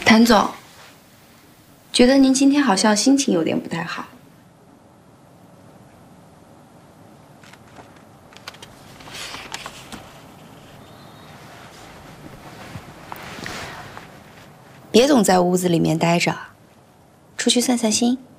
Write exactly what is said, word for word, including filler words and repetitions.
谭总，觉得您今天好像心情有点不太好。别总在屋子里面待着，出去散散心。